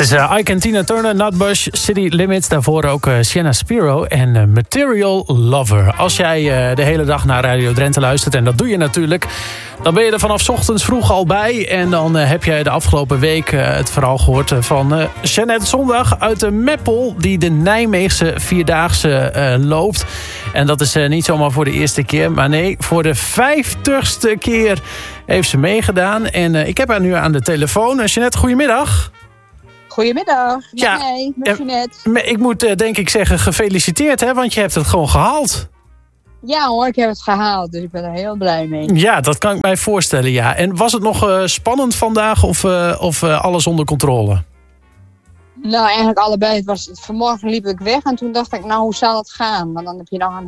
is Ike en Tina Turner, Nutbush, City Limits. Daarvoor ook Sienna Spiro en Material Lover. Als jij de hele dag naar Radio Drenthe luistert, en dat doe je natuurlijk, dan ben je er vanaf 's ochtends vroeg al bij. En dan heb jij de afgelopen week het verhaal gehoord van Jeannette Zondag uit de Meppel, die de Nijmeegse Vierdaagse loopt. En dat is niet zomaar voor de eerste keer, maar nee, voor de 50ste keer heeft ze meegedaan. En ik heb haar nu aan de telefoon. Jeannette, goedemiddag. Goedemiddag. Ja, nee, met Jeannette. Ik moet denk ik zeggen gefeliciteerd, hè, want je hebt het gewoon gehaald. Ja hoor, ik heb het gehaald, dus ik ben er heel blij mee. Ja, dat kan ik mij voorstellen, ja. En was het nog spannend vandaag of alles onder controle? Nou, eigenlijk allebei. Vanmorgen liep ik weg en toen dacht ik, nou, hoe zal het gaan? Want dan heb je nog een